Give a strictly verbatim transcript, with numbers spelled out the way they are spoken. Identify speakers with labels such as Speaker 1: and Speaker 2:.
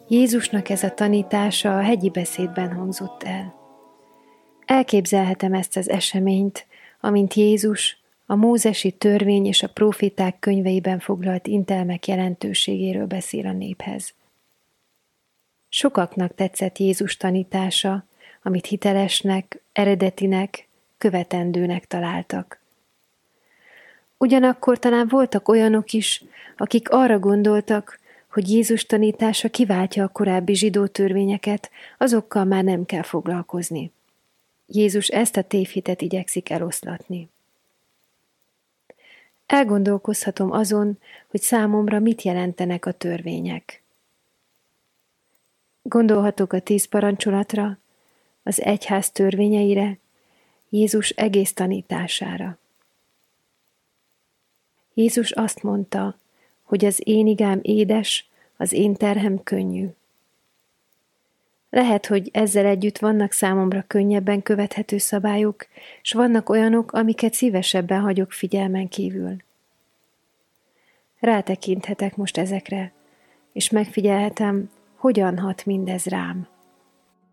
Speaker 1: Jézusnak ez a tanítása a hegyi beszédben hangzott el. Elképzelhetem ezt az eseményt, amint Jézus a mózesi törvény és a próféták könyveiben foglalt intelmek jelentőségéről beszél a néphez. Sokaknak tetszett Jézus tanítása, amit hitelesnek, eredetinek, követendőnek találtak. Ugyanakkor talán voltak olyanok is, akik arra gondoltak, hogy Jézus tanítása kiváltja a korábbi zsidó törvényeket, azokkal már nem kell foglalkozni. Jézus ezt a tévhitet igyekszik eloszlatni. Elgondolkozhatom azon, hogy számomra mit jelentenek a törvények. Gondolhatok a tíz parancsolatra, az egyház törvényeire, Jézus egész tanítására. Jézus azt mondta, hogy az én igám édes, az én terhem könnyű. Lehet, hogy ezzel együtt vannak számomra könnyebben követhető szabályok, s vannak olyanok, amiket szívesebben hagyok figyelmen kívül. Rátekinthetek most ezekre, és megfigyelhetem, hogyan hat mindez rám.